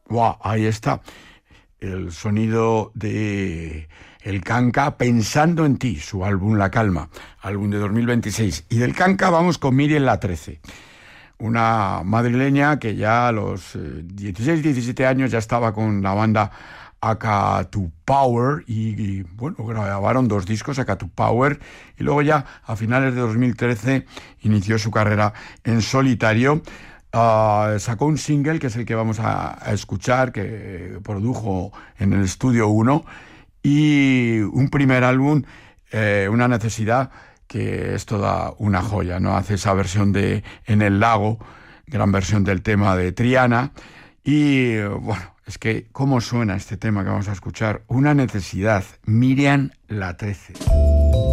Wow, ahí está el sonido de El Kanka, Pensando en ti, su álbum La Calma, álbum de 2026. Y del Kanka vamos con Miriam La 13, una madrileña que ya a los 16, 17 años ya estaba con la banda Akatu Power bueno, grabaron 2 discos, Akatu Power, y luego ya a finales de 2013 inició su carrera en solitario. Sacó un single que es el que vamos a escuchar, que produjo en el Estudio 1, y un primer álbum, Una necesidad, que es toda una joya, ¿no? Hace esa versión de En el lago, gran versión del tema de Triana, y bueno, es que cómo suena este tema que vamos a escuchar, Una necesidad, Miriam La 13.